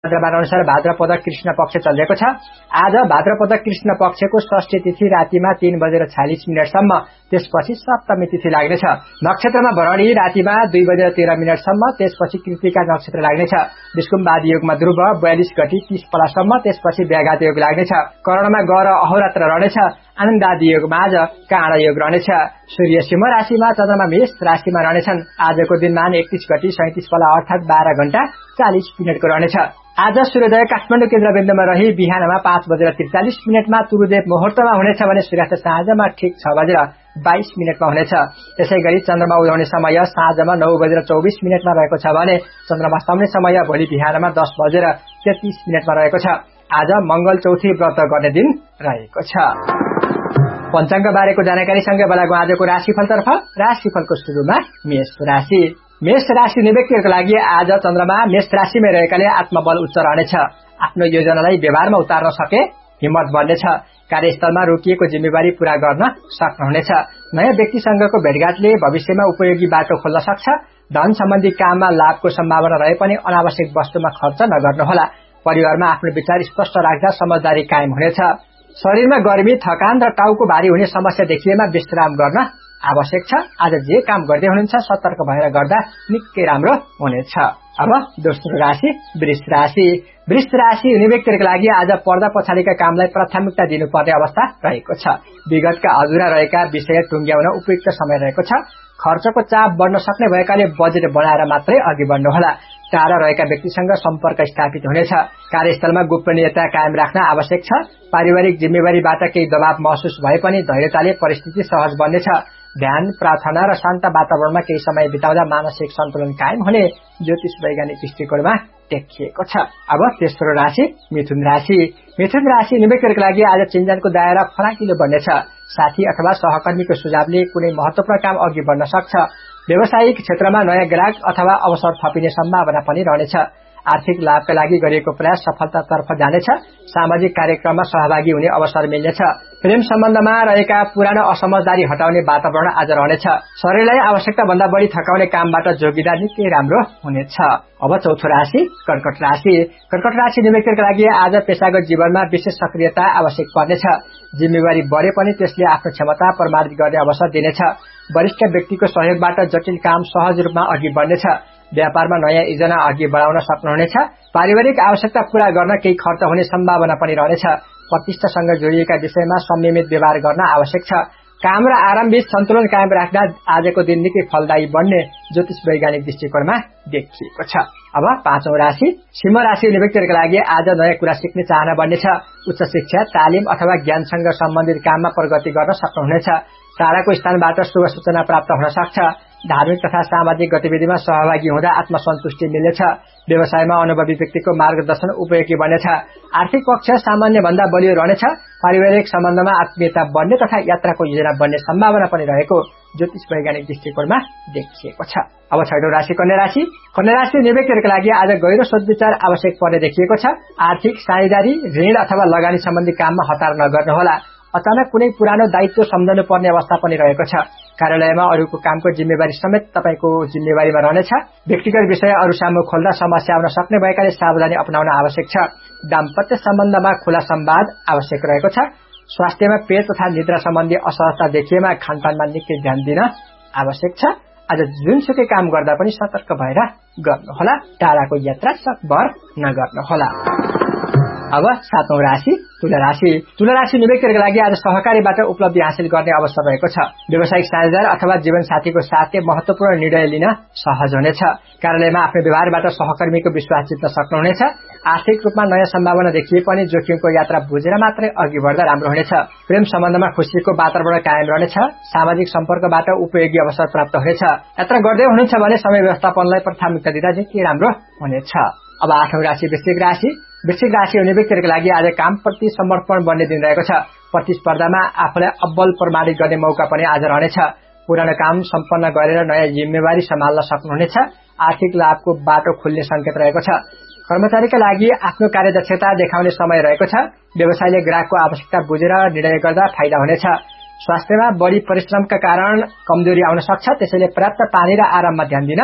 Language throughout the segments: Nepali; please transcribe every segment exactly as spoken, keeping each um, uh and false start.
भाद्रमान अनुसार भाद्रपद कृष्ण पक्ष चलिरहेको छ। आज भाद्रपद कृष्ण पक्षको षष्ठी तिथि रातिमा तीन बजेर छयालिस मिनटसम्म, त्यसपछि सप्तमी तिथि लाग्नेछ। नक्षत्रमा भरणी रातिमा दुई बजेर तेह्र मिनटसम्म, त्यसपछि कृतिका नक्षत्र लाग्नेछ। विष्कुम्बादी योगमा ध्रुव बयालिस गति तीस पलासम्म, त्यसपछि व्याघात योग लाग्नेछ। करणमा ग र अहोरात्र रहनेछ। आनन्दादी योगमा आज काँडा योग रहनेछ। सूर्य सिंह राशिमा, चन्द्रमा मेष राशिमा रहनेछन्। आजको दिनमान एकतीस गति सैंतिस पला अर्थात बाह्र घण्टा चालिस मिनटको रहनेछ। आज सूर्योदय काठमाडौँ केन्द्रबिन्दुमा रही बिहानमा पाँच बजेर त्रिचालिस मिनटमा तुरुदेव मुहुर्तमा हुनेछ भने सूर्यास्त साँझमा ठिक छ बजेर बाइस मिनटमा हुनेछ। त्यसै गरी चन्द्रमा उदाउने समय साँझमा नौ बजेर चौबिस मिनटमा रहेको छ भने चन्द्रमा अस्ताउने समय भोलि बिहानमा दस बजेर तेत्तीस मिनटमा रहेको छ। आज मंगल चौथी व्रत गर्ने दिन रहेको छ। पञ्चाङ्ग बारेको जानकारीसँगै बलागु आजको राशिफलतर्फ। राशिफलको सुरुमा मेष राशि। मेष राशि हुने व्यक्तिहरूको लागि आज चन्द्रमा मेष राशिमै रहेकाले आत्मबल उच्च रहनेछ। आफ्नो योजनालाई व्यवहारमा उतार्न सके हिम्मत बढ्नेछ। कार्यस्थलमा रोकिएको जिम्मेवारी पूरा गर्न सक्नुहुनेछ। नयाँ व्यक्तिसँगको भेटघाटले भविष्यमा उपयोगी बाटो खोल्न सक्छ। धन सम्बन्धी काममा लाभको सम्भावना रहे पनि अनावश्यक वस्तुमा खर्च नगर्नुहोला। परिवारमा आफ्नो विचार स्पष्ट राख्दा समझदारी कायम हुनेछ। शरीरमा गर्मी, थकान र टाउको भारी हुने समस्या देखिएमा विश्राम गर्न आवश्यक छ। आज जे काम गर्दै हुनुहुन्छ सतर्क भएर गर्दा निकै राम्रो हुनेछ। अब दोस्रो राशि वृष राशि। वृष राशि हुने व्यक्तिहरूको लागि आज पर्दा पछाडिका कामलाई प्राथमिकता दिनुपर्ने अवस्था रहेको छ। विगतका अधुरा रहेका विषय टुङ्ग्याउन उपयुक्त समय रहेको छ। खर्चको चाप बढ्न सक्ने भएकाले बजेट बनाएर मात्रै अघि बढ्नुहोला। टाढा रहेका व्यक्तिसँग सम्पर्क स्थापित हुनेछ। कार्यस्थलमा गोपनीयता कायम राख्न आवश्यक छ। पारिवारिक जिम्मेवारीबाट केही दबाव महसुस भए पनि धैर्यताले परिस्थिति सहज बन्नेछ। ध्यान, प्रार्थना र शान्त वातावरणमा केही समय बिताउँदा मानसिक सन्तुलन कायम हुने ज्योतिष वैज्ञानिक दृष्टिकोणमा देखिएको छ। अब तेस्रो राशि मिथुन राशि। मिथुन राशि हुने व्यक्तिहरूको लागि आज चिन्तनको दायरा फराकिलो बन्नेछ। साथी अथवा सहकर्मीको सुझावले कुनै महत्वपूर्ण काम अघि बढ्न सक्छ। व्यावसायिक क्षेत्रमा नयाँ ग्राहक अथवा अवसर थपिने सम्भावना पनि रहनेछ। आर्थिक लाभका लागि गरिएको प्रयास सफलतातर्फ जानेछ। सामाजिक कार्यक्रममा सहभागी हुने अवसर मिल्नेछ। प्रेम सम्बन्धमा रहेका पुरानो असमझदारी हटाउने वातावरण आज रहनेछ। शरीरलाई आवश्यकता भन्दा बढी थकाउने कामबाट जोगिँदा निकै राम्रो हुनेछ। अब चौथो राशि कर्कट राशि। कर्कट राशि हुने व्यक्तिहरूको लागि आज पेशागत जीवनमा विशेष सक्रियता आवश्यक पर्नेछ। जिम्मेवारी बढे पनि त्यसले आफ्नो क्षमता प्रमाणित गर्ने अवसर दिनेछ। वरिष्ठ व्यक्तिको सहयोगबाट जटिल काम सहज रूपमा अघि बढ्नेछ। व्यापारमा नयाँ योजना अघि बढाउन सक्नुहुनेछ। पारिवारिक आवश्यकता पूरा गर्न केही खर्च हुने सम्भावना पनि रहनेछ। प्रतिष्ठासँग जोडिएका विषयमा संयमित व्यवहार गर्न आवश्यक छ। काम र आरामबीच सन्तुलन कायम राख्दा आजको दिन निकै फलदायी बन्ने ज्योतिष वैज्ञानिक दृष्टिकोणमा देखिएको छ। अब पाँचौं राशि सिंह राशि हुने व्यक्तिहरूको लागि आज नयाँ कुरा सिक्ने चाहना बढ्नेछ। उच्च शिक्षा, तालिम अथवा ज्ञानसँग सम्बन्धित काममा प्रगति गर्न सक्नुहुनेछ। टाढाको स्थानबाट शुभ सूचना प्राप्त हुन सक्छ। धार्मिक तथा सामाजिक गतिविधिमा सहभागी हुँदा आत्मसन्तुष्टि मिल्नेछ। व्यवसायमा अनुभवी व्यक्तिको मार्गदर्शन उपयोगी बनेछ। आर्थिक पक्ष सामान्य भन्दा बलियो रहनेछ। पारिवारिक सम्बन्धमा आत्मीयता बढ्ने तथा यात्राको योजना बन्ने सम्भावना पनि रहेको ज्योतिष वैज्ञानिक दृष्टिकोणमा देखिएको छ। अब छैटौं राशि कन्या राशि। कन्या राशि हुने व्यक्तिहरूको लागि आज गहिरो सोचविचार आवश्यक पर्ने देखिएको छ। आर्थिक साझेदारी, ऋण अथवा लगानी सम्बन्धी काममा हतार नगर्नुहोला। अचानक कुनै पुरानो दायित्व सम्झनु पर्ने अवस्था पनि रहेको छ। कार्यालयमा अरूको कामको जिम्मेवारी समेत तपाईको जिम्मेवारीमा रहनेछ। व्यक्तिगत विषय अरू सामु खोल्दा समस्या आउन सक्ने भएकाले सावधानी अपनाउन आवश्यक छ। दाम्पत्य सम्बन्धमा खुला संवाद आवश्यक रहेको छ। स्वास्थ्यमा पेट तथा निद्रा सम्बन्धी असहजता देखिएमा खानपानमा निकै ध्यान दिन आवश्यक छ। आज जुनसुकै काम गर्दा पनि सतर्क भएर गर्नुहोला। टाढाको यात्रा सकभर नगर्नुहोला। अब सातौं राशि तुला राशि। तुला राशि हुने व्यक्तिहरूको लागि आज सहकारीबाट उपलब्धि हासिल गर्ने अवसर रहेको छ। व्यावसायिक साझेदार अथवा जीवन साथीको साथले महत्वपूर्ण निर्णय लिन सहज हुनेछ। कार्यालयमा आफ्नो व्यवहारबाट सहकर्मीको विश्वास जित्न सक्नुहुनेछ। आर्थिक रूपमा नयाँ सम्भावना देखिए पनि जोखिमको यात्रा बुझेर मात्रै अघि बढ्दा राम्रो हुनेछ। प्रेम सम्बन्धमा खुशीको वातावरण कायम रहनेछ। सामाजिक सम्पर्कबाट उपयोगी अवसर प्राप्त हुनेछ। यात्रा गर्दै हुनुहुन्छ भने समय व्यवस्थापनलाई प्राथमिकता दिँदा निकै राम्रो हुनेछ। अब आठौं राशि वृश्चिक राशि। वृश्चिक राशि हुने व्यक्तिहरूको लागि आज कामप्रति समर्पण बन्ने दिन रहेको छ। प्रतिस्पर्धामा आफूलाई अब्बल प्रमाणित गर्ने मौका पनि आज रहनेछ। पुरानो काम सम्पन्न गरेर नयाँ जिम्मेवारी सम्हाल्न सक्नुहुनेछ। आर्थिक लाभको बाटो खुल्ने संकेत रहेको छ। कर्मचारीका लागि आफ्नो कार्यदक्षता देखाउने समय रहेको छ। व्यवसायले ग्राहकको आवश्यकता बुझेर निर्णय गर्दा फाइदा हुनेछ। स्वास्थ्यमा बढी परिश्रमका कारण कमजोरी आउन सक्छ। त्यसैले पर्याप्त पानी र आराममा ध्यान दिन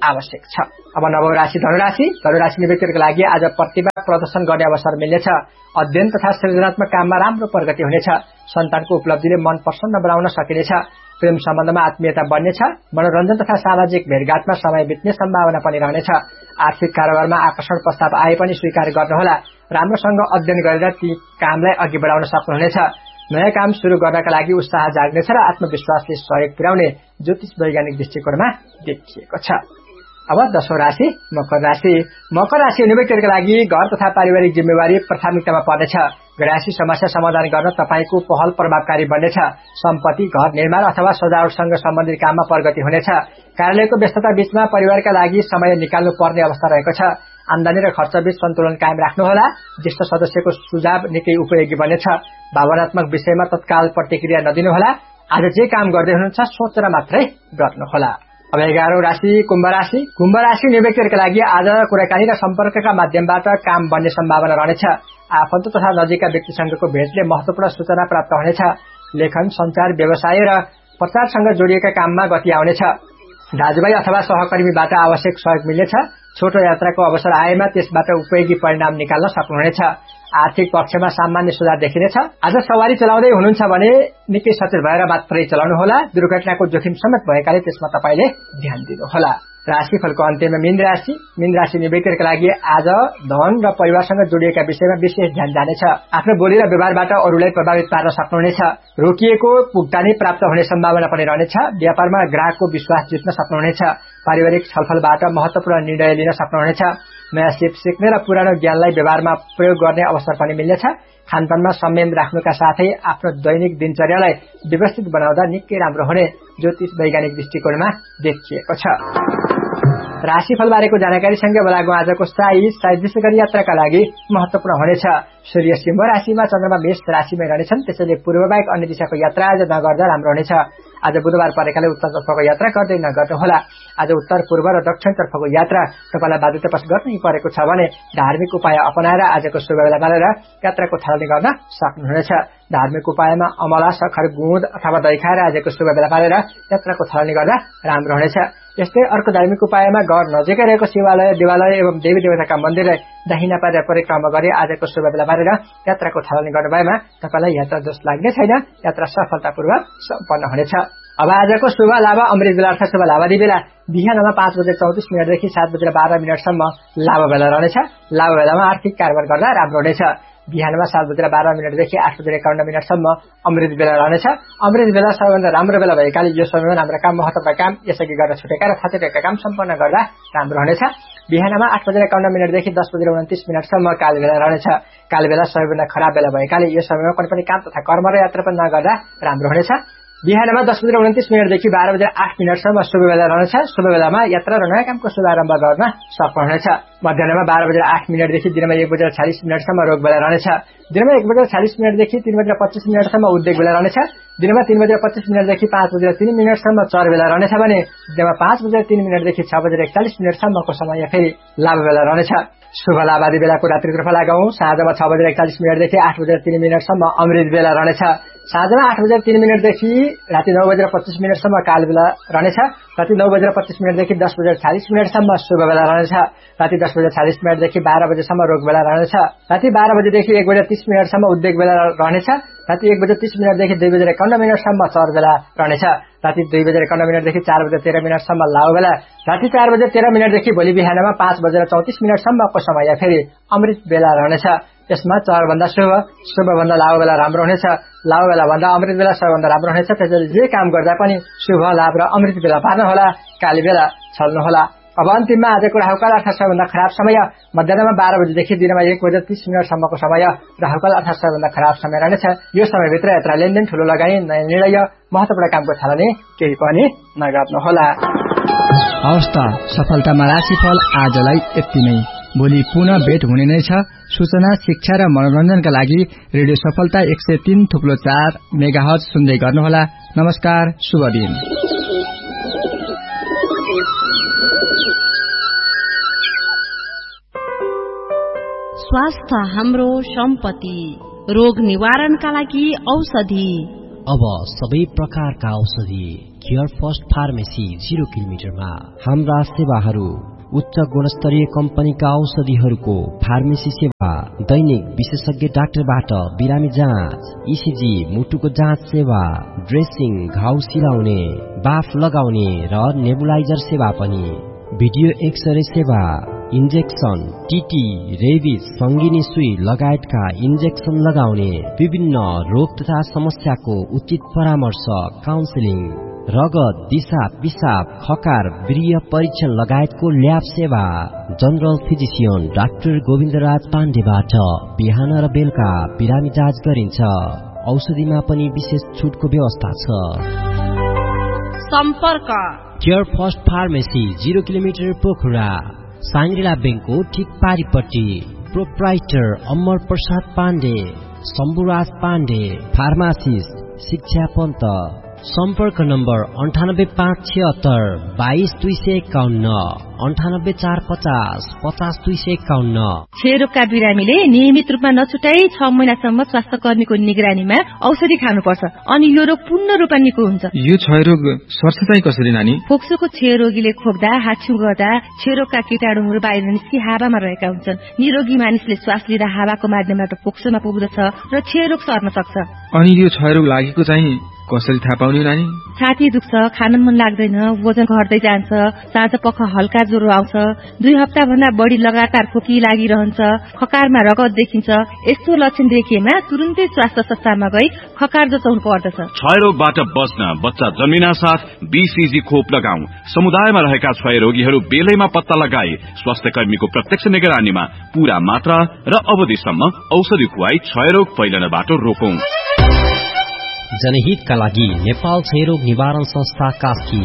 आवश्यक छ। अब नवौं राशि धनुराशि। धनुराशि व्यक्तिहरुको लागि आज प्रतिभा प्रदर्शन गर्ने अवसर मिल्नेछ। अध्ययन तथा सृजनात्मक काममा राम्रो प्रगति हुनेछ। सन्तानको उपलब्धिले मन प्रसन्न बनाउन सकिनेछ। प्रेम सम्बन्धमा आत्मीयता बढ्नेछ। मनोरञ्जन तथा सामाजिक भेटघाटमा समय बित्ने सम्भावना पनि रहनेछ। आर्थिक कारोबारमा आकर्षण प्रस्ताव आए पनि स्वीकार गर्नुहोला। राम्रोसँग अध्ययन गरेर ती कामलाई अघि बढाउन सक्नुहुनेछ। नयाँ काम सुरु गर्नका लागि उत्साह जाग्नेछ र आत्मविश्वासले सहयोग पुर्याउने ज्योतिष वैज्ञानिक दृष्टिकोणमा देखिएको छ। अब दशौं राशि मकर राशि। मकर राशि हुने व्यक्तिहरुको लागि घर तथा पारिवारिक जिम्मेवारी प्राथमिकतामा पर्नेछ। गृहस्थी समस्या समाधान गर्न तपाईको पहल प्रभावकारी बन्नेछ। सम्पत्ति, घर निर्माण अथवा सजावटसँग सम्बन्धित काममा प्रगति हुनेछ। कार्यालयको व्यस्तता बीचमा परिवारका लागि समय निकाल्नु पर्ने अवस्था रहेको छ। आम्दानी र खर्चबीच सन्तुलन कायम राख्नुहोला। ज्येष्ठ सदस्यको सुझाव निकै उपयोगी बन्नेछ। भावनात्मक विषयमा तत्काल प्रतिक्रिया नदिनुहोला। आज जे काम गर्दै हुनुहुन्छ सोचेर मात्रै गर्नुहोला। अब एघारौं राशि कुम्भ राशि। कुम्भ राशि हुने व्यक्तिहरुका लागि आज कुराकानी र सम्पर्कका माध्यमबाट काम बन्ने सम्भावना रहनेछ। आफन्त तथा नजिकका व्यक्तिसँगको भेटले महत्वपूर्ण सूचना प्राप्त हुनेछ। लेखन, सञ्चार, व्यवसाय र प्रचारसँग जोडिएका काममा गति आउनेछ। दाजुभाइ अथवा सहकर्मीबाट आवश्यक सहयोग मिल्नेछ। छोटो यात्राको अवसर आएमा त्यसबाट उपयोगी परिणाम निकाल्न सक्नुहुनेछ। आर्थिक पक्षमा सामान्य सुधार देखिनेछ। आज सवारी चलाउँदै हुनुहुन्छ भने निकै सचेत भएर मात्रै चलाउनुहोला। दुर्घटनाको जोखिम समेत भएकाले त्यसमा तपाईले ध्यान दिनुहोला। राशिफलको अन्त्यमा मीन राशि। मीन राशि व्यक्तिहरुका लागि आज धन र परिवारसँग जोडिएका विषयमा विशेष ध्यान जानेछ। आफ्नो बोली र व्यवहारबाट अरूलाई प्रभावित पार्न सक्नुहुनेछ। रोकिएको भुक्तानी प्राप्त हुने सम्भावना पनि रहनेछ। व्यापारमा ग्राहकको विश्वास जित्न सक्नुहुनेछ। पारिवारिक छलफलबाट महत्वपूर्ण निर्णय लिन सक्नुहुनेछ। नयाँ सिप सिक्ने र पुरानो ज्ञानलाई व्यवहारमा प्रयोग गर्ने अवसर पनि मिल्नेछ। खानपानमा संयम राख्नुका साथै आफ्नो दैनिक दिनचर्यालाई व्यवस्थित बनाउँदा निकै राम्रो हुने ज्योतिष वैज्ञानिक दृष्टिकोणमा देखिएको छ। राशिफल बारेको जानकारीसँगै बेलाको आजको साई साई विशेष गरी यात्राका लागि महत्वपूर्ण हुनेछ। सूर्य सिंह राशिमा, चन्द्रमा मेष राशिमै रहनेछन्। त्यसैले पूर्व बाहेक अन्य दिशाको यात्रा आज नगर्दा राम्रो हुनेछ। आज बुधबार परेकाले उत्तरतर्फको यात्रा गर्दै नगर्नुहोला। आज उत्तर पूर्व र दक्षिणतर्फको यात्रा तपाईलाई बाध्यतावश गर्नै परेको छ भने धार्मिक उपाय अपनाएर आजको शुभ बेला पालेर यात्राको थालनी गर्न सक्नुहुनेछ। धार्मिक उपायमा अमला, सखर, गुँद अथवा दही खाएर आजको शुभ बेला पालेर यात्राको थालनी गर्दा राम्रो हुनेछ। यस्तै अर्को धार्मिक उपायमा घर नजिकै रहेको शिवालय, देवालय एवं देवी देवताका मन्दिरलाई दाहिना पारेर परिक्रमा गरी आजको शुभ बेला पारेर यात्राको थालनी गर्नु भएमा तपाईलाई यात्रा दोष लाग्ने छैन। यात्रा सफलतापूर्वक सम्पन्न हुनेछ। अब आजको शुभ लाभ अमृत बेला अर्थात शुभ लाभादी बेला बिहानमा पाँच बजे चौतिस मिनटदेखि सात बजेर बाह्र मिनटसम्म लाभ बेला रहनेछ। लाभ बेलामा आर्थिक कारोबार गर्दा राम्रो हुनेछ। बिहानमा सात बजेर बाह्र मिनटदेखि आठ बजेर एकाउन्न मिनटसम्म अमृत बेला रहनेछ। अमृत बेला सबैभन्दा राम्रो बेला भएकाले यो समयमा राम्रो काम, महत्त्वपूर्ण काम यसअघि गर्न छुटेका र थचेका काम सम्पन्न गर्दा राम्रो हुनेछ। बिहानमा आठ बजेर एकाउन्न मिनटदेखि दस बजेर उन्तिस मिनटसम्म काल बेला रहनेछ। काल बेला सबैभन्दा खराब बेला भएकाले यो समयमा कुनै पनि काम तथा कर्म र यात्रा पनि नगर्दा राम्रो हुनेछ। बिहानमा दस बजेर उन्तिस मिनटदेखि बाह्र बजेर आठ मिनटसम्म शुभ बेला रहनेछ। शुभ बेलामा यात्रा र नयाँ कामको शुभारम्भ गर्न सक्नुहुनेछ। मध्याहमा बाह्र बजेर आठ मिनटदेखि दिनमा एक बजेर चालिस मिनटसम्म रोग बेला रहनेछ। दिनमा एक बजेर चालिस मिनटदेखि तीन बजेर पच्चिस मिनटसम्म उद्योग बेला रहनेछ। दिनमा तीन बजेर पच्चिस मिनटदेखि पाँच बजेर तीन मिनटसम्म चर बेला रहनेछ भने दिनमा पाँच बजेर तीन मिनटदेखि छ बजेर एकचालिस मिनटसम्मको समय फेरि लाभ बेला रहनेछ। शुभ लाभादी बेलाको रात्रितर्फ लगाऊ। साँझमा छ बजेर एकचालिस मिनटदेखि आठ बजेर तीन मिनटसम्म अमृत बेला रहनेछ। साँझमा आठ बजेर तीन मिनटदेखि राति नौ बजेर पच्चिस मिनटसम्म काल बेला रहनेछ। राति नौ बजेर पच्चिस मिनटदेखि दस बजेर चालिस मिनटसम्म शुभ बेला रहनेछ। राति दस बजेर चालिस मिनटदेखि बाह्र बजेसम्म रोग बेला रहनेछ। राति बाह्र बजेदेखि एक बजेर तीस मिनटसम्म उद्योग बेला रहनेछ। राति एक बजेर तीस मिनटदेखि दुई बजेर एकाउन्न मिनटसम्म चर बेला रहनेछ। राति दुई बजेर एकाउन्न मिनटदेखि चार बजेर तेह्र मिनटसम्म लाभ बेला। राति चार बजेर तेह्र मिनटदेखि भोलि बिहानमा पाँच बजेर चौतिस मिनटसम्मको समय फेरि अमृत बेला रहनेछ। यसमा चरभन्दा शुभ, शुभभन्दा लाभ बेला राम्रो हुनेछ। लाभ बेला भन्दा अमृत बेला सबैभन्दा राम्रो हुनेछ। त्यसैले जे काम गर्दा पनि शुभ लाभ र अमृत बेला पार्नुहोला। काली बेला छल्नुहोला। अब अन्तिममा आजको राहुकाल अर्थात सबैभन्दा खराब समय मध्याहमा बाह्र बजेदेखि दिनमा एक बजेर तीस मिनटसम्मको समय राहुकाल अर्थात सबैभन्दा खराब समय रहनेछ। यो समयभित्र यात्रा, लेनदेन, ठूलो लगानी, नयाँ निर्णय, महत्त्वपूर्ण कामको थालनी केही पनि नगर्नुहोला। अवस्था सफलतामा राशिफल आजलाई यति नै। भोलि पुनः भेट हुने नै छ। सूचना, शिक्षा र मनोरञ्जनका लागि रेडियो सफलता एक सय तीन थुप्लो चार मेगाहर्ज सुन्दै गर्नुहोला। नमस्कार, शुभ दिन। स्वास्थ्य हाम्रो सम्पत्ति, रोग निवारणका लागि औषधि। अब सबै प्रकारका औषधि केयर फर्स्ट फार्मेसी जीरो किलोमिटरमा। हाम्रा सेवाहरू उच्च गुणस्तरीय कम्पनीका औषधिहरूको फार्मेसी सेवा, दैनिक विशेषज्ञ डाक्टरबाट बिरामी जाँच, इसिजी मुटुको जाँच सेवा, ड्रेसिङ, घाउ सिलाउने, बाफ लगाउने र नेबुलाइजर सेवा पनि, भिडियो एक्सरे सेवा, इन्जेक्सन, टिटी, रेबिस, सङ्गिनी सुई लगायतका इन्जेक्सन लगाउने, विभिन्न रोग तथा समस्याको उचित परामर्श, काउन्सिलिङ, रगत, दिशा, पिसाब, खकार, वीर्य परीक्षण लगायतको ल्याब सेवा, जनरल फिजिसियन डाक्टर गोविन्दराज पाण्डेबाट बिहान र बेलुका बिरामी जाँच गरिन्छ। औषधिमा पनि विशेष छुटको व्यवस्था छ। सम्पर्क care first pharmacy zero kilometre Pokhara, Shangri-La ब्याङ्कको ठिक पारिपट्टि। प्रोप्राइटर अमर प्रसाद पाण्डे, शम्भुराज पाण्डे, फार्मासिस्ट शिक्षा पन्त। सम्पर्क नम्बर अन्ठानब्बे पाँच छिहत्तर बाइस दुई सय एकाउन्न, अन्ठानब्बे चार पचास पचास दुई सय एकाउन्न। क्षयरोगका बिरामीले नियमित रूपमा नछुटाई छ महिनासम्म स्वास्थ्य कर्मीको निगरानीमा औषधि खानुपर्छ अनि यो रोग पूर्ण रूपमा निको हुन्छ। यो क्षयरोग सर्छ चाहिँ कसरी नानी? फोक्सोको क्षयरोगीले खोक्दा, हाछ्यु गर्दा क्षयरोगका कीटाणुहरू बाहिर निस्कि हावामा रहेका हुन्छन्। निरोगी मानिसले श्वास लिँदा हावाको माध्यमबाट फोक्सोमा पुग्दछ र क्षयरोग सर्न सक्छ। अनि यो क्षयरोग लागेको चाहिँ कसरी थाहा पाउने नानी? छाती दुख्छ, खान मन लाग्दैन, वजन घट्दै जान्छ, साँझ पख हल्का ज्वरो आउँछ, दुई हप्ता भन्दा बढी लगातार खोकी लागिरहन्छ, खकारमा रगत देखिन्छ। यस्तो लक्षण देखिएमा तुरुन्तै स्वास्थ्य संस्थामा गई खकार जचाउनु पर्दछ। क्षयरोगबाट बच्न बच्चा जन्मिना साथ बीसीजी खोप लगाऊ। समुदायमा रहेका क्षयरोगीहरू बेलैमा पत्ता लगाई स्वास्थ्य कर्मीको प्रत्यक्ष निगरानीमा पूरा मात्रा र अवधिसम्म औषधि खुवाई क्षयरोग फैलनबाट रोकौं। जनहितका लागि नेपाल क्षयरोग निवारण संस्था कास्की।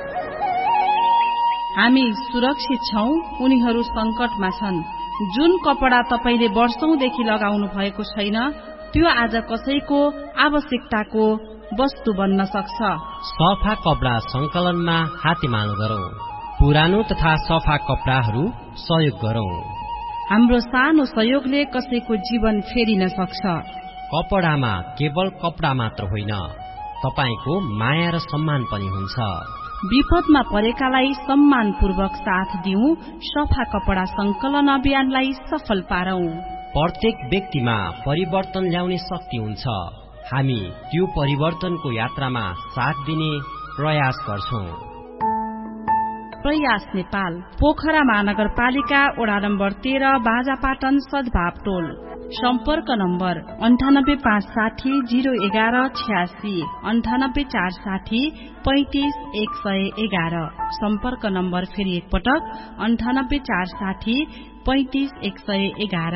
हामी सुरक्षित छौं, उनीहरू संकटमा छन्। जुन कपडा तपाईले वर्षौंदेखि लगाउनु भएको छैन त्यो आज कसैको आवश्यकताको वस्तु बन्न सक्छ। सफा कपडा संकलनमा हातेमालो गरौं। पुरानो तथा सफा कपडाहरू सहयोग गरौं। हाम्रो सानो सहयोगले कसैको जीवन फेरिन सक्छ। कपडामा केवल कपडा मात्र होइन, तपाईको माया र सम्मान पनि हुन्छ। विपदमा परेकालाई सम्मानपूर्वक साथ दिउँ। सफा कपडा संकलन अभियानलाई सफल पारौं। प्रत्येक व्यक्तिमा परिवर्तन ल्याउने शक्ति हुन्छ। हामी त्यो परिवर्तनको यात्रामा साथ दिने प्रयास गर्छौं। प्रयास नेपाल, पोखरा महानगरपालिका, वडा नम्बर तेह्र, बाजापाटन, सद्भाव टोल। सम्पर्क नम्बर अन्ठानब्बे पाँच साठी जीरो एघार छ्यासी, अन्ठानब्बे चार साठी पैंतिस एक सय एघार। सम्पर्क नम्बर फेरि एकपटक अन्ठानब्बे चार साठी पैंतिस एक सय एघार।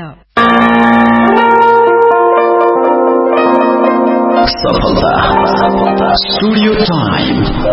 सफलता स्टुडियो टाइम।